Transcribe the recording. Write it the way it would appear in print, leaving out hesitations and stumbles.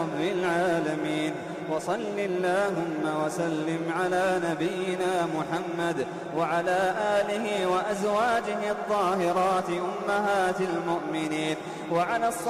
رب العالمين. وصل اللهم وسلم على نبينا محمد وعلى آله وأزواجه الطاهرات أمهات المؤمنين وعلى